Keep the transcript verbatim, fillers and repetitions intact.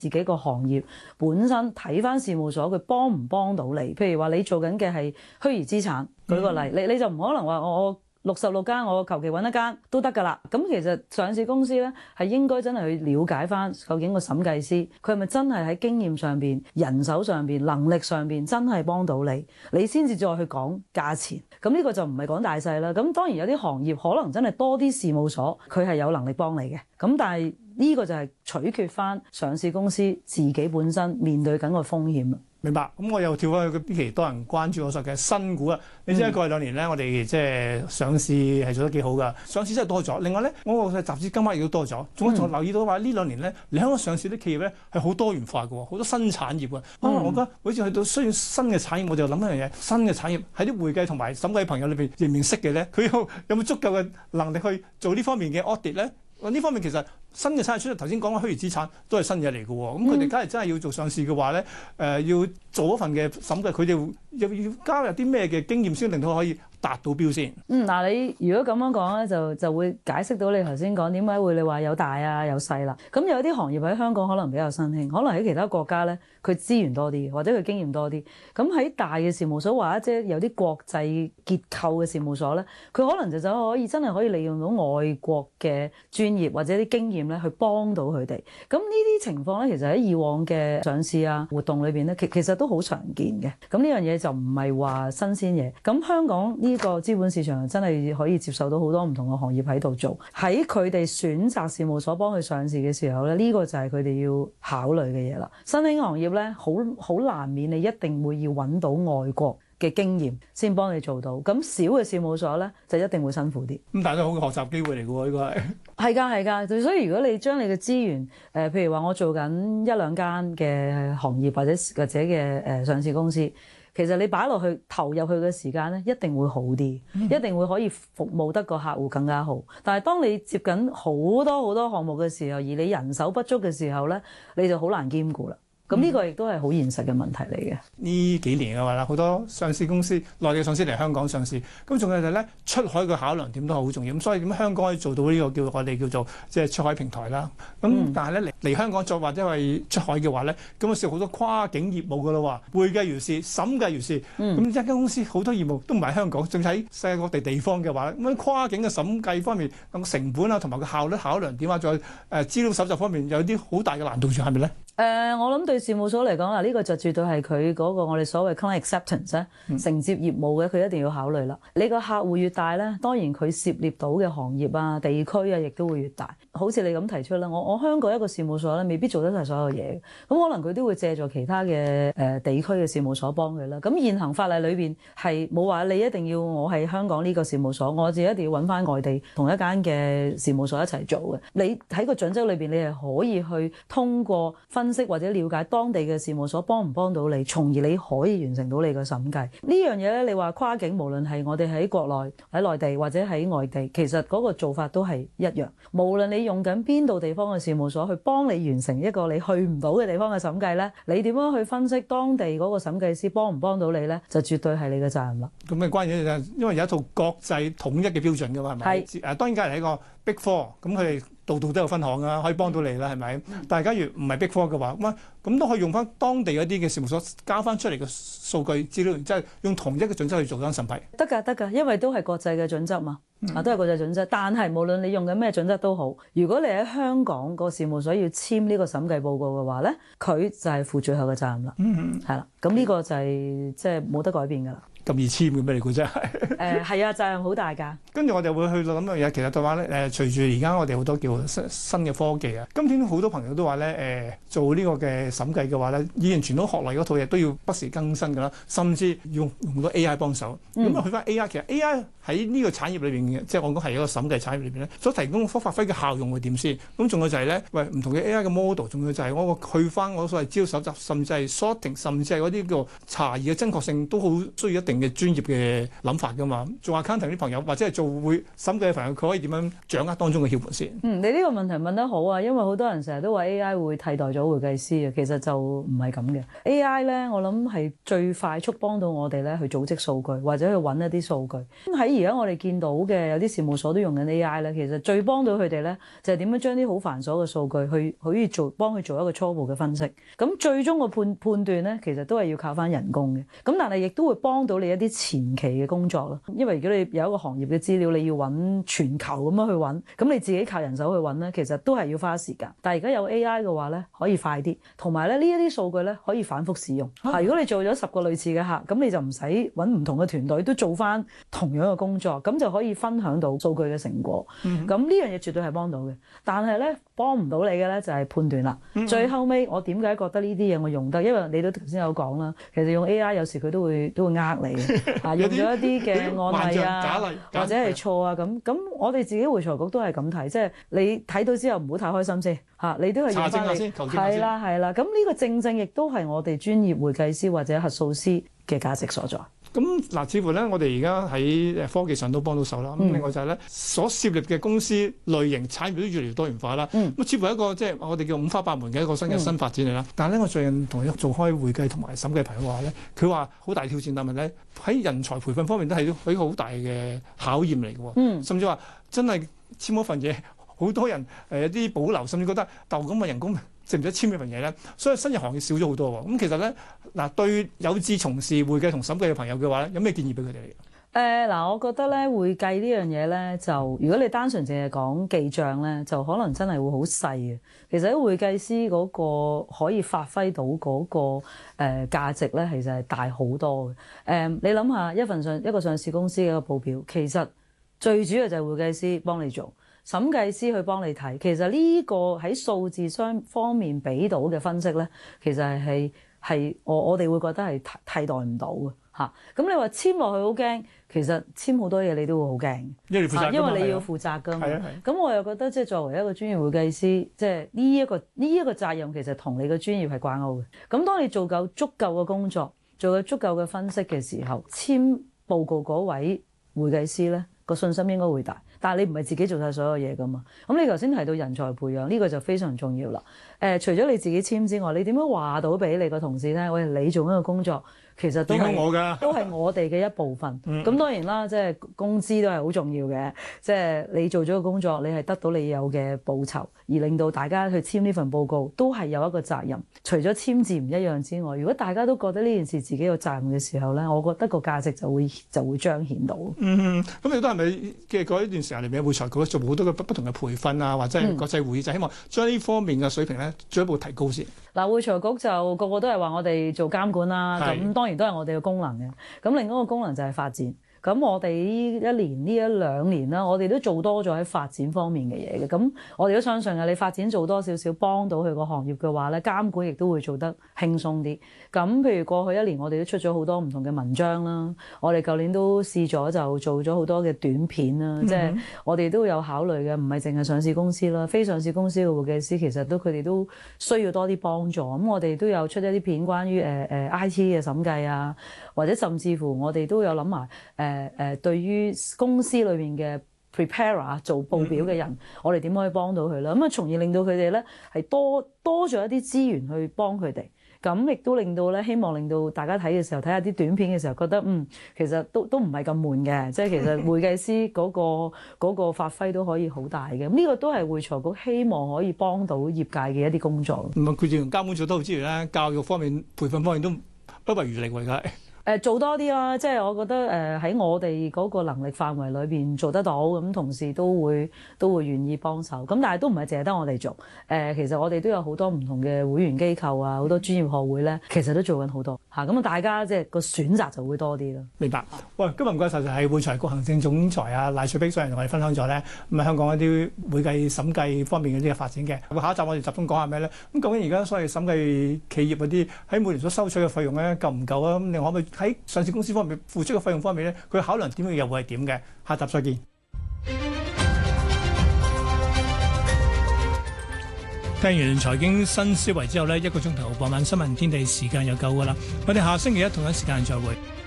自己個行業本身睇翻事務所佢幫唔幫到你。譬如話你做緊嘅係虛擬資產，舉個例，嗯、你你就唔可能話我我六十六間我求其揾一間都得㗎啦。咁其實上市公司咧係應該真係去了解翻究竟個審計師佢係咪真係喺經驗上邊、人手上邊、能力上邊真係幫到你，你先至再去講價錢。咁呢個就唔係講大細啦。咁當然有啲行業可能真係多啲事務所佢係有能力幫你嘅。咁但係呢個就係取決翻上市公司自己本身面對緊個風險。 明白。咁我又跳翻去呢期多人關注我實嘅新股啊！你知過去兩年咧，我哋即係上市係做得幾好㗎，上市真係多咗。另外咧，我個集資金額亦都多咗。仲仲留意到話呢兩年咧，嚟香港上市啲企業咧係好多元化嘅，好多新產業啊！嗯、我覺得好似去到需要新嘅產業，我就諗一樣嘢：新嘅產業喺啲會計同埋審計朋友裏邊認唔認識嘅咧？佢有有冇足夠嘅能力去做呢方面嘅 audit 咧？呢方面其實新嘅產業出嚟，頭先講嘅虛擬資產都係新嘢嚟嘅喎。咁佢哋假如真係要做上市嘅話咧，誒、呃、要做一份嘅審計，佢哋又要加入啲咩嘅經驗先令到可以達到標先？嗯， 嗱，你如果咁樣講咧，就就會解釋到你頭先講點解會你話有大啊有細啦。咁有啲行業喺香港可能比較新興，可能喺其他國家咧佢資源多啲，或者佢經驗多啲。咁喺大嘅事務所或者即係有啲國際結構嘅事務所咧，佢可能就就可以真係可以利用到外國嘅專業或者啲經驗咧去幫到佢哋。咁呢啲情況咧，其實喺以往嘅上市啊活動裏邊咧，其其實都好常見嘅。咁呢樣嘢就唔係話新鮮嘢。咁香港呢個資本市場真係可以接受到好多唔同嘅行業喺度做。喺佢哋選擇事務所幫佢上市嘅時候咧，呢個就係佢哋要考慮嘅嘢啦。新興行業咧，好好難免你一定會要揾到外國嘅經驗先幫你做到。咁小嘅事務所咧，就一定會辛苦啲。 咁但係都好嘅學習機會嚟嘅喎，呢個係係㗎係㗎。所以如果你將你嘅資源誒、呃，譬如話我做緊一兩間嘅行業或者或者嘅誒、呃、上市公司。其實你擺落去投入去嘅時間咧，一定會好啲，嗯、一定會可以服務得個客戶更加好。但係當你接緊好多好多項目嘅時候，而你人手不足嘅時候咧，你就好難兼顧啦。咁呢個亦都係好現實嘅問題嚟嘅。 呢幾年嘅話啦，好多上市公司內地上市嚟香港上市，咁仲有就係咧出海嘅考量點都好重要。咁所以點香港可以做到呢個叫我哋叫做即係出海平台啦。咁、嗯、但係咧嚟嚟香港再或者係出海嘅話咧，咁啊涉及好多跨境業務㗎啦喎，會計如是，審計如是。咁一間公司好多業務都唔係香港，仲喺世界各地地方嘅話，咁跨境嘅審計方面，咁成本啊同埋個效率考量點啊，再誒資料搜集方面有啲好大嘅難度住係咪咧？ 誒、呃，我諗對事務所嚟講啊，呢、這個就絕對係佢嗰個我哋所謂 client acceptance 咧、嗯，承接業務嘅，佢一定要考慮啦。你個客戶越大咧，當然佢涉獵到嘅行業啊、地區啊，亦都會越大。好似你咁提出啦，我我香港一個事務所咧，未必做得晒所有嘢，咁可能佢都會借助其他嘅誒、呃、地區嘅事務所幫佢啦。咁現行法例裏邊係冇話你一定要我係香港呢個事務所，我自己一定要揾翻外地同一間嘅事務所一齊做嘅。你喺個準則裏邊，你係可以去通過分析或者了解當地嘅事務所幫唔幫到你，從而你可以完成到你嘅審計。呢樣嘢咧，你話跨境，無論係我哋喺國內、喺內地或者喺外地，其實嗰個做法都係一樣。無論你用緊邊度地方嘅事務所去幫你完成一個你去唔到嘅地方嘅審計咧，你點樣去分析當地嗰個審計師幫唔幫到你咧，就絕對係你嘅責任啦。 咁嘅關鍵就係因為有一套國際統一嘅標準㗎嘛，係咪？係誒，當然梗係喺個 Big Four，咁佢哋度度都有分行啊，可以幫到你啦，係咪？嗯、但係假如唔係 Big Four 嘅話，咁咁都可以用翻當地嗰啲嘅事務所交翻出嚟嘅數據資料，即係用同一個準則去做緊審批。得㗎，得㗎，因為都係國際嘅準則嘛，啊、嗯、都係國際準則。但係無論你用緊咩準則都好，如果你喺香港個事務所要簽呢個審計報告嘅話咧，佢就係負最後嘅責任啦。嗯，係啦，咁呢個就係即係冇得改變㗎啦。 咁易簽嘅咩嚟估真係？ 誒係啊，責任好大㗎。 跟住我哋會去到咁樣嘢，其實對話咧誒，隨住而家我哋好多叫新新嘅科技啊，今天好多朋友都話咧誒，做呢個嘅審計嘅話咧，以前傳統學例嗰套嘢都要不時更新㗎啦，甚至用用到 A I 幫手。咁啊、嗯，去翻 A I， 其實 A I 喺呢個產業裏邊嘅，即係我講係一個審計產業裏邊咧，所提供可發揮嘅效用會點先？咁仲有就係咧，喂唔同嘅 A I 嘅 model，仲有就係我個去翻我所謂資料搜集，甚至係 sorting，甚至係嗰啲叫查疑嘅真確性，都好需要一定嘅專業嘅諗法㗎嘛。做 accounting 啲朋友或者係做會審計嘅朋友，佢可以點樣掌握當中嘅竅門先？嗯， 你呢個問題問得好啊，因為好多人成日都話 A I 會替代咗會計師啊，其實就唔係咁嘅。A I 咧，我諗係最快速幫到我哋咧去組織數據或者去揾一啲數據。喺而家我哋見到嘅嘅有啲事務所都用緊 A I 咧，其實最幫到佢哋咧就係點樣將啲好繁瑣嘅數據去可以做幫佢做一個初步嘅分析。咁最終個判判斷咧，其實都係要靠翻人工嘅。咁但係亦都會幫到你一啲前期嘅工作咯。因為如果你有一個行業嘅資料，你要揾全球咁樣去揾，咁你自己靠人手去揾咧，其實都係要花時間。但係而家有 A I 嘅話咧，可以快啲，同埋咧呢一啲數據咧可以反覆使用。啊，如果你做咗十個類似嘅客，咁你就唔使揾唔同嘅團隊都做翻同樣嘅工作，咁就可以分享到數據嘅成果。咁呢、嗯、樣嘢絕對係幫到嘅。但係咧幫唔到你嘅咧就係判斷啦。嗯、最後尾我點解覺得呢啲嘢我用得？因為你都頭先有講啦，其實用 A I 有時佢都會都會呃你嘅，啊用咗一啲嘅案例啊，假例或者係錯啊咁。咁我哋自己會財局都係咁睇，即係你睇到之後唔好太開心先嚇，你都係用翻你係啦係啦。咁呢個正正亦都係我哋專業會計師或者核數師嘅價值所在。 咁嗱，似乎咧，我哋而家喺科技上都幫到手啦。咁、嗯、另外就係咧，所涉獵嘅公司類型產業都越嚟越多元化啦。咁、嗯、似乎一個即係我哋叫五花八門嘅一個新嘅新發展嚟啦。嗯、但係咧，我最近同佢做開會計同埋審計朋友話咧，佢話好大挑戰，但係咧喺人才培訓方面都係一個好大嘅考驗嚟嘅。嗯、甚至話真係簽嗰份嘢，好多人誒有啲保留，甚至覺得鬥咁嘅人工。值唔值簽呢份嘢咧？所以新嘅行業少咗好多喎。咁其實咧，嗱對有志從事會計同審計嘅朋友嘅話咧，有咩建議俾佢哋嚟？ 誒嗱、呃，我覺得咧會計呢樣嘢咧，就如果你單純淨係講記帳咧，就可能真係會好細嘅。其實喺會計師嗰個可以發揮到嗰、那個誒、呃、價值咧，其實係大好多嘅。誒、呃，你諗下一份上一個上市公司嘅一個報表，其實最主要就係會計師幫你做。審計師去幫你睇，其實呢個喺數字商方面俾到嘅分析咧，其實係係我我哋會覺得係替代唔到嘅嚇。咁你話簽落去好驚，其實簽好多嘢你都會好驚， 因為負責， 因為你要負責㗎嘛。咁我又覺得即係作為一個專業會計師，即係呢一個呢一個責任其實同你嘅專業係掛鈎嘅。咁當你做夠足夠嘅工作，做夠足夠嘅分析嘅時候，簽報告嗰位會計師咧，個信心應該會大。但係你唔係自己做晒所有嘢㗎嘛？咁你頭先提到人才培養呢、呢個就非常重要啦。誒、呃，除咗你自己簽之外，你點樣話到俾你個同事聽？喂，你做緊個工作其實都係我㗎，都係我哋嘅一部分。咁、嗯、當然啦，即係工資都係好重要嘅。即係你做咗個工作，你係得到你有嘅報酬，而令到大家去簽呢份報告，都係有一個責任。除咗簽字唔一樣之外，如果大家都覺得呢件事自己有責任嘅時候咧，我覺得個價值就會就會彰顯到。 嗯，咁你都係咪嘅嗰一段時間裏面會財局做好多嘅不不同嘅培訓啊，或者係國際會議，嗯、就希望將呢方面嘅水平咧進一步提高先。 嗱，會財局就個個都係話我哋做監管啦，咁是當然都係我哋嘅功能嘅。咁另一個功能就係發展。咁我哋呢一年呢一兩年啦，我哋都做多咗喺發展方面嘅嘢嘅。咁我哋都相信啊，你發展做多少少幫到佢個行業嘅話咧，監管亦都會做得輕鬆啲。咁譬如過去一年，我哋都出咗好多唔同嘅文章啦。我哋舊年都試咗就做咗好多嘅短片啦，嗯、即係我哋都有考慮嘅，唔係淨係上市公司啦，非上市公司嘅會計師其實都佢哋都需要多啲幫助。咁我哋都有出一啲片關於誒誒、呃、I T 嘅審計啊，或者甚至乎我哋都有諗埋誒。呃誒誒，對於公司裏面嘅 preparer 做報表嘅人，嗯、我哋點可以幫到佢咧？咁啊，從而令到佢哋咧係多多咗一啲資源去幫佢哋，咁亦都令到咧，希望令到大家睇嘅時候睇下啲短片嘅時候，覺得嗯，其實都都唔係咁悶嘅，即係其實會計師嗰、嗰個嗰個發揮都可以好大嘅。咁呢個都係會財局希望可以幫到業界嘅一啲工作。 唔係佢哋監管做得好之餘咧，教育方面、培訓方面都不遺餘力喎，而家。 誒、呃、做多啲啦，即係我覺得誒喺、呃、我哋嗰個能力範圍裏邊做得到，咁同事都會都會願意幫手。咁但係都唔係淨係得我哋做，誒、呃、其實我哋都有好多唔同嘅會員機構啊，好多專業學會咧，其實都做緊好多嚇。咁啊，大家即係個選擇就會多啲咯。 明白。喂，今日唔該晒，就係會財局行政總裁啊賴翠碧上嚟同我哋分享咗咧，咁啊香港一啲會計審計方面嘅啲嘅發展嘅。下一集我哋集中講下咩咧？咁究竟而家所謂審計企業嗰啲喺每年所收取嘅費用咧夠唔夠啊？咁你可唔可以喺上市公司方面付出嘅費用方面咧，佢考量點嘅又會係點嘅？下集再見。聽完財經新思維之後呢，一個鐘頭傍晚新聞天地時間又夠㗎啦。我哋下星期一同一時間再會。